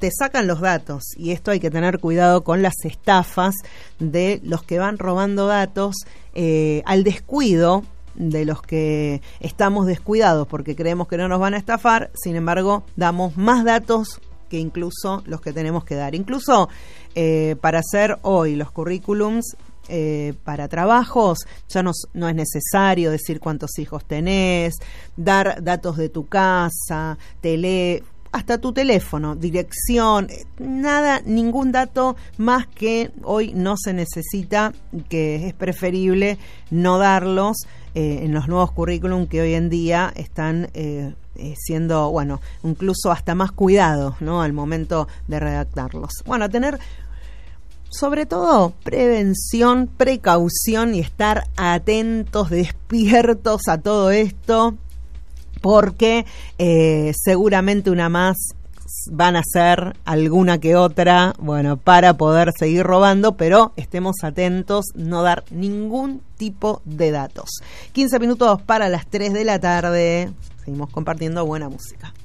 te sacan los datos, y esto hay que tener cuidado con las estafas de los que van robando datos al descuido de los que estamos descuidados porque creemos que no nos van a estafar. Sin embargo, damos más datos que incluso los que tenemos que dar. Incluso para hacer hoy los currículums para trabajos, ya no es necesario decir cuántos hijos tenés, dar datos de tu casa, hasta tu teléfono, dirección, nada, ningún dato más que hoy no se necesita, que es preferible no darlos en los nuevos currículum que hoy en día están siendo, bueno, incluso hasta más cuidados, ¿no?, al momento de redactarlos. Bueno, tener sobre todo prevención, precaución y estar atentos, despiertos a todo esto, porque seguramente una más van a ser alguna que otra, bueno, para poder seguir robando, pero estemos atentos, no dar ningún tipo de datos. 15 minutos para las 3 de la tarde, seguimos compartiendo buena música.